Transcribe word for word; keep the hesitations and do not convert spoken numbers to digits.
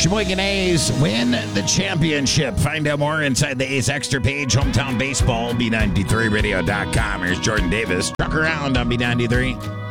Sheboygan A's win the championship. Find out more inside the A's Extra page, Hometown Baseball, B ninety-three radio dot com. Here's Jordan Davis. Truck around on B ninety-three.